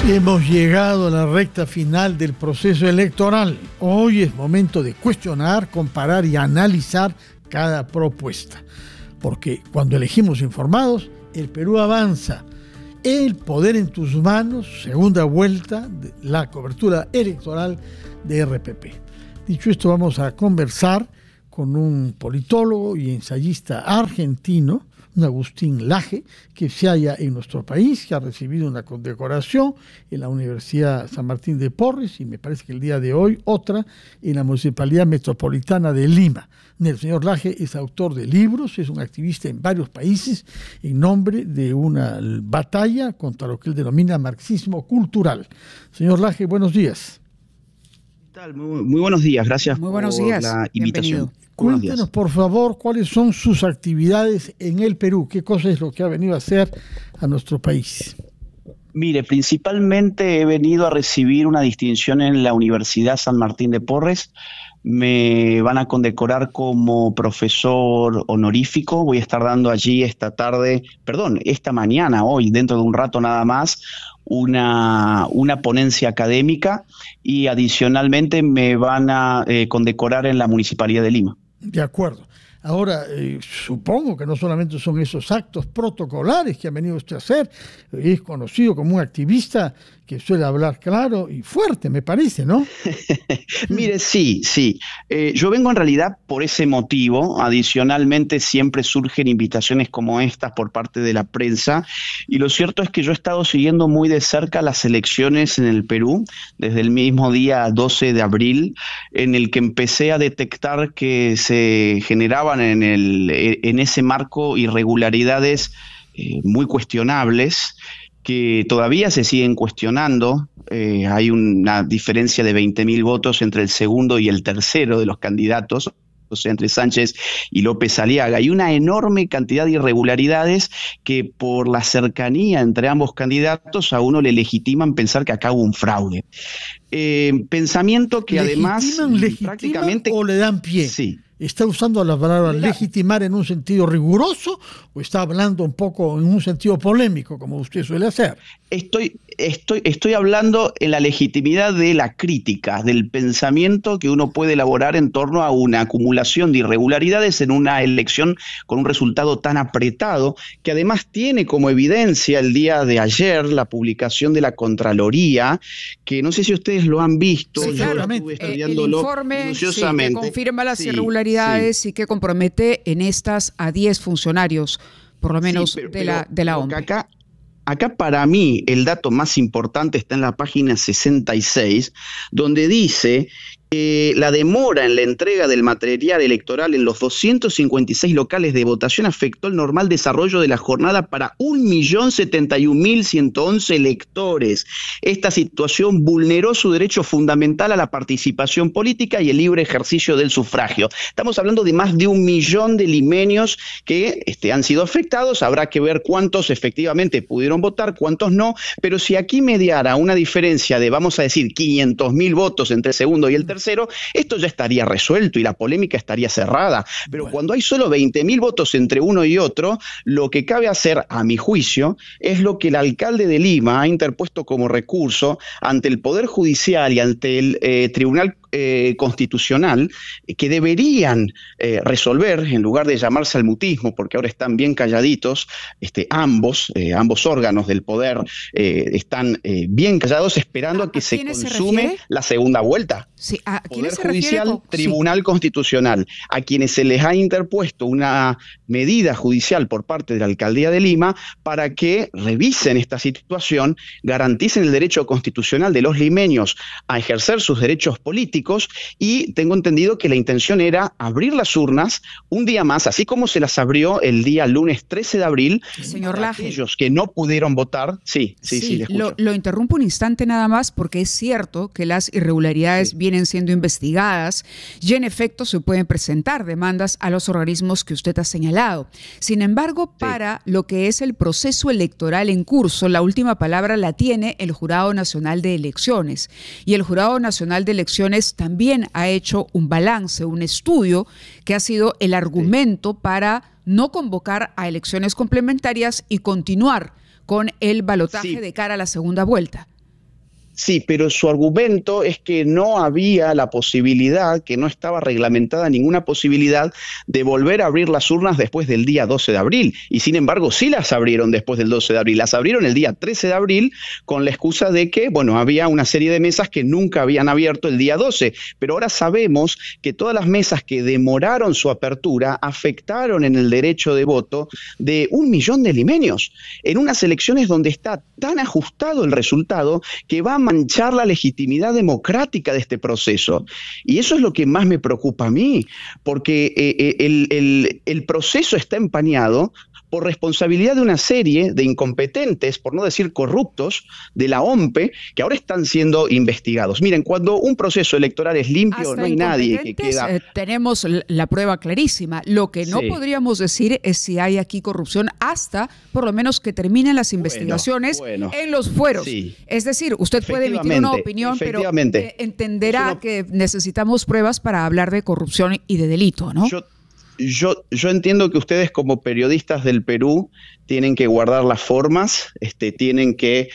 Hemos llegado a la recta final del proceso electoral. Hoy es momento de cuestionar, comparar y analizar cada propuesta. Porque cuando elegimos informados, el Perú avanza. El poder en tus manos, segunda vuelta de la cobertura electoral de RPP. Dicho esto, vamos a conversar con un politólogo y ensayista argentino, un Agustín Laje, que se halla en nuestro país, que ha recibido una condecoración en la Universidad San Martín de Porres y me parece que el día de hoy otra en la Municipalidad Metropolitana de Lima. El señor Laje es autor de libros, es un activista en varios países en nombre de una batalla contra lo que él denomina marxismo cultural. Señor Laje, buenos días. ¿Qué tal? Muy buenos días, gracias por la invitación. Cuéntenos, por favor, cuáles son sus actividades en el Perú, qué cosa es lo que ha venido a hacer a nuestro país. Mire, principalmente he venido a recibir una distinción en la Universidad San Martín de Porres. Me van a condecorar como profesor honorífico. Voy a estar dando allí esta mañana, hoy, dentro de un rato nada más, una ponencia académica y adicionalmente me van a condecorar en la Municipalidad de Lima. De acuerdo. Ahora, supongo que no solamente son esos actos protocolares que ha venido usted a hacer, es conocido como un activista que suele hablar claro y fuerte, me parece, ¿no? Mire, sí. Yo vengo en realidad por ese motivo. Adicionalmente, siempre surgen invitaciones como estas por parte de la prensa. Y lo cierto es que yo he estado siguiendo muy de cerca las elecciones en el Perú, desde el mismo día 12 de abril, en el que empecé a detectar que se generaban en ese marco irregularidades muy cuestionables, que todavía se siguen cuestionando. Hay una diferencia de 20.000 votos entre el segundo y el tercero de los candidatos, o sea, entre Sánchez y López Aliaga. Hay una enorme cantidad de irregularidades que por la cercanía entre ambos candidatos a uno le legitiman pensar que acá hubo un fraude. Pensamiento que además prácticamente... ¿O le dan pie? Sí. ¿Está usando la palabra legitimar en un sentido riguroso o está hablando un poco en un sentido polémico, como usted suele hacer? Estoy hablando en la legitimidad de la crítica, del pensamiento que uno puede elaborar en torno a una acumulación de irregularidades en una elección con un resultado tan apretado, que además tiene como evidencia el día de ayer la publicación de la Contraloría, que no sé si ustedes lo han visto. Sí, claro. El informe que confirma las irregularidades y que compromete en estas a 10 funcionarios, por lo menos de la OMP. Acá para mí el dato más importante está en la página 66, donde dice que la demora en la entrega del material electoral en los 256 locales de votación afectó el normal desarrollo de la jornada para 1.071.111 electores. Esta situación vulneró su derecho fundamental a la participación política y el libre ejercicio del sufragio. Estamos hablando de más de 1 millón de limeños que han sido afectados. Habrá que ver cuántos efectivamente pudieron votar, cuántos no, pero si aquí mediara una diferencia de, vamos a decir, 500.000 votos entre el segundo y el tercero, esto ya estaría resuelto y la polémica estaría cerrada. Pero cuando hay solo 20.000 votos entre uno y otro, lo que cabe hacer, a mi juicio, es lo que el alcalde de Lima ha interpuesto como recurso ante el Poder Judicial y ante el Tribunal Constitucional, que deberían resolver, en lugar de llamarse al mutismo, porque ahora están bien calladitos, ambos órganos del poder están bien callados, esperando a que se consume la segunda vuelta. Sí, Poder Judicial, Tribunal Constitucional, a quienes se les ha interpuesto una medida judicial por parte de la Alcaldía de Lima para que revisen esta situación, garanticen el derecho constitucional de los limeños a ejercer sus derechos políticos, y tengo entendido que la intención era abrir las urnas un día más, así como se las abrió el día lunes 13 de abril, señor Laje, aquellos que no pudieron votar. Sí, le escucho. Lo interrumpo un instante nada más, porque es cierto que las irregularidades vienen siendo investigadas y en efecto se pueden presentar demandas a los organismos que usted ha señalado. Sin embargo, para lo que es el proceso electoral en curso, la última palabra la tiene el Jurado Nacional de Elecciones, y el Jurado Nacional de Elecciones también ha hecho un balance, un estudio que ha sido el argumento para no convocar a elecciones complementarias y continuar con el balotaje de cara a la segunda vuelta. Sí, pero su argumento es que no había la posibilidad, que no estaba reglamentada ninguna posibilidad de volver a abrir las urnas después del día 12 de abril. Y sin embargo, sí las abrieron después del 12 de abril. Las abrieron el día 13 de abril con la excusa de que, bueno, había una serie de mesas que nunca habían abierto el día 12. Pero ahora sabemos que todas las mesas que demoraron su apertura afectaron en el derecho de voto de 1 millón de limeños. En unas elecciones donde está tan ajustado el resultado que va a manchar la legitimidad democrática de este proceso. Y eso es lo que más me preocupa a mí, porque el proceso está empañado por responsabilidad de una serie de incompetentes, por no decir corruptos, de la OMPE, que ahora están siendo investigados. Miren, cuando un proceso electoral es limpio, hasta no hay nadie que queda... tenemos la prueba clarísima. Lo que no podríamos decir es si hay aquí corrupción hasta, por lo menos, que terminen las investigaciones en los fueros. Sí. Es decir, usted puede emitir una opinión, pero entenderá que necesitamos pruebas para hablar de corrupción y de delito, ¿no? Yo entiendo que ustedes como periodistas del Perú tienen que guardar las formas, tienen que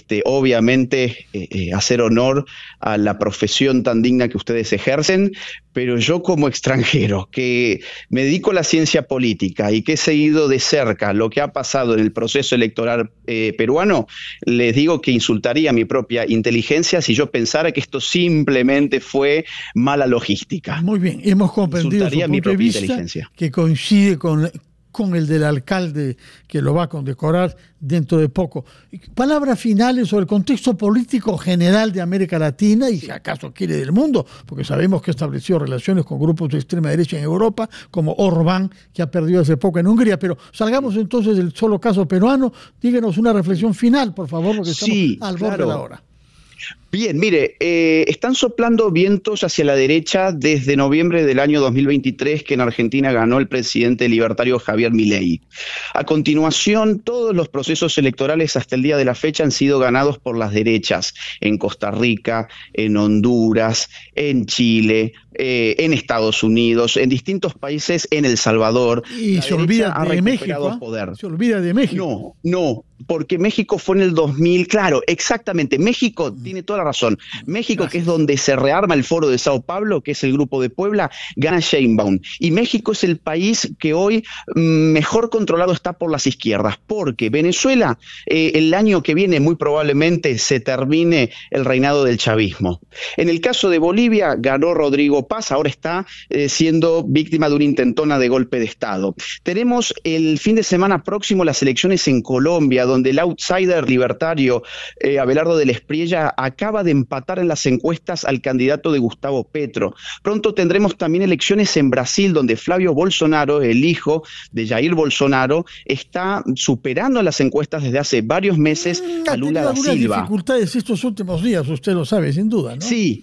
obviamente hacer honor a la profesión tan digna que ustedes ejercen, pero yo como extranjero que me dedico a la ciencia política y que he seguido de cerca lo que ha pasado en el proceso electoral peruano, les digo que insultaría a mi propia inteligencia si yo pensara que esto simplemente fue mala logística. Muy bien, hemos comprendido su punto de vista, que coincide con el del alcalde que lo va a condecorar dentro de poco. Palabras finales sobre el contexto político general de América Latina y si acaso quiere del mundo, porque sabemos que ha establecido relaciones con grupos de extrema derecha en Europa, como Orbán, que ha perdido hace poco en Hungría. Pero salgamos entonces del solo caso peruano. Díganos una reflexión final, por favor, porque estamos al borde de la hora. Bien, mire, están soplando vientos hacia la derecha desde noviembre del año 2023, que en Argentina ganó el presidente libertario Javier Milei. A continuación, todos los procesos electorales hasta el día de la fecha han sido ganados por las derechas, en Costa Rica, en Honduras, en Chile, en Estados Unidos, en distintos países, en El Salvador. Y se olvida de México. Poder. Se olvida de México. No, porque México fue en el 2000, claro, exactamente, México tiene toda la razón. México, que es donde se rearma el Foro de Sao Paulo, que es el Grupo de Puebla, gana Sheinbaum. Y México es el país que hoy mejor controlado está por las izquierdas, porque Venezuela, el año que viene muy probablemente se termine el reinado del chavismo. En el caso de Bolivia, ganó Rodrigo Paz, ahora está siendo víctima de una intentona de golpe de Estado. Tenemos el fin de semana próximo las elecciones en Colombia, donde el outsider libertario Abelardo del Espriella acaba de empatar en las encuestas al candidato de Gustavo Petro. Pronto tendremos también elecciones en Brasil, donde Flavio Bolsonaro, el hijo de Jair Bolsonaro, está superando las encuestas desde hace varios meses a Lula da Silva. Dificultades estos últimos días, usted lo sabe, sin duda, ¿no? Sí.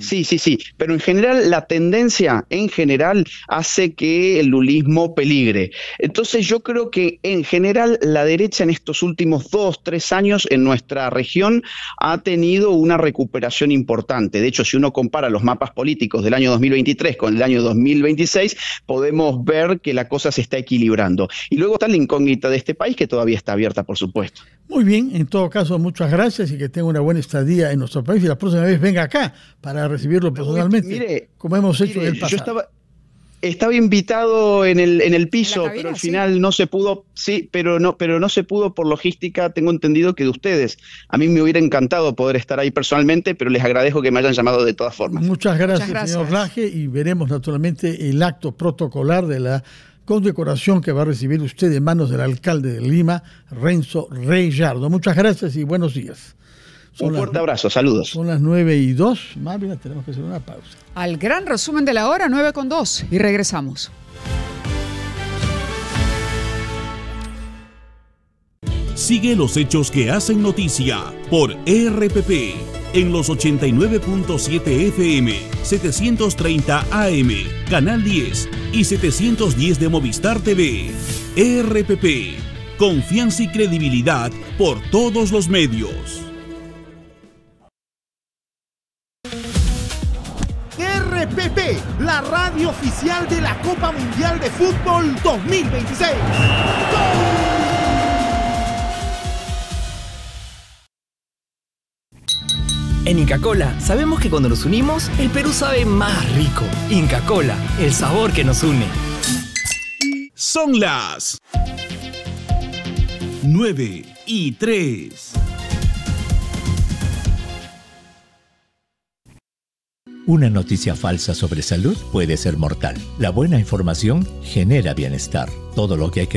Pero en general, la tendencia en general hace que el lulismo peligre. Entonces yo creo que en general la derecha en estos últimos 2-3 años en nuestra región ha tenido una recuperación importante. De hecho, si uno compara los mapas políticos del año 2023 con el año 2026, podemos ver que la cosa se está equilibrando. Y luego está la incógnita de este país, que todavía está abierta, por supuesto. Muy bien, en todo caso, muchas gracias y que tenga una buena estadía en nuestro país y la próxima vez venga acá para recibirlo personalmente, como hemos hecho en el pasado. Estaba invitado en el piso, cabina, pero al final no se pudo, pero no se pudo por logística, tengo entendido que de ustedes. A mí me hubiera encantado poder estar ahí personalmente, pero les agradezco que me hayan llamado de todas formas. Muchas gracias. Señor Laje, y veremos naturalmente el acto protocolar de la condecoración que va a recibir usted de manos del alcalde de Lima, Renzo Reyardo. Muchas gracias y buenos días. Un fuerte abrazo, saludos. Son las 9:02, Marvin, tenemos que hacer una pausa. Al gran resumen de la hora, 9:02, y regresamos. Sigue los hechos que hacen noticia por ERPP en los 89.7 FM, 730 AM, Canal 10 y 710 de Movistar TV. ERPP, confianza y credibilidad por todos los medios. RPP, la radio oficial de la Copa Mundial de Fútbol 2026. ¡Gol! En Inca Kola sabemos que cuando nos unimos, el Perú sabe más rico. Inca Kola, el sabor que nos une. Son las 9:03. Una noticia falsa sobre salud puede ser mortal. La buena información genera bienestar. Todo lo que hay que